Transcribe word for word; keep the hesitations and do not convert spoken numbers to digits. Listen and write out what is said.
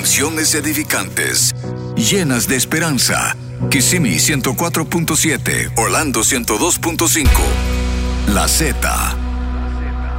canciones edificantes, llenas de esperanza. Kissimmee ciento cuatro punto siete, Orlando ciento dos punto cinco. La Z.